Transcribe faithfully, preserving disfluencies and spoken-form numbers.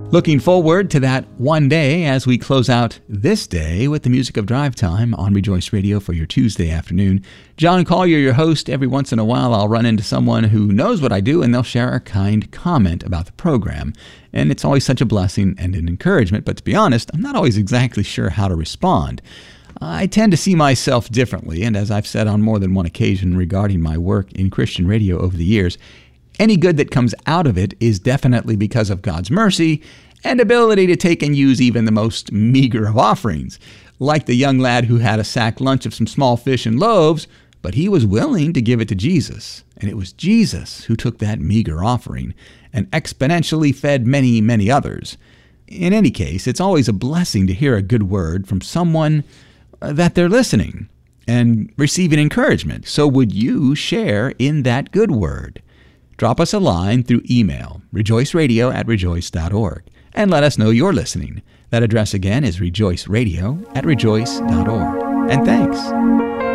Looking forward to that one day as we close out this day with the music of Drive Time on Rejoice Radio for your Tuesday afternoon. John Collier, your host. Every once in a while I'll run into someone who knows what I do and they'll share a kind comment about the program. And it's always such a blessing and an encouragement, but to be honest, I'm not always exactly sure how to respond. I tend to see myself differently, and as I've said on more than one occasion regarding my work in Christian radio over the years, any good that comes out of it is definitely because of God's mercy and ability to take and use even the most meager of offerings. Like the young lad who had a sack lunch of some small fish and loaves, but he was willing to give it to Jesus. And it was Jesus who took that meager offering and exponentially fed many, many others. In any case, it's always a blessing to hear a good word from someone that they're listening and receiving encouragement. So would you share in that good word? Drop us a line through email, rejoiceradio at rejoice dot org, and let us know you're listening. That address again is rejoiceradio at rejoice dot org. And thanks.